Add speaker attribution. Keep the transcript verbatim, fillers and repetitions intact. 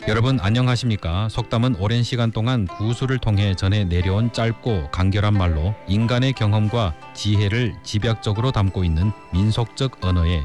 Speaker 1: 여러분 안녕하십니까? 속담은 오랜 시간 동안 구술을 통해 전해 내려온 짧고 간결한 말로 인간의 경험과 지혜를 집약적으로 담고 있는 민속적 언어의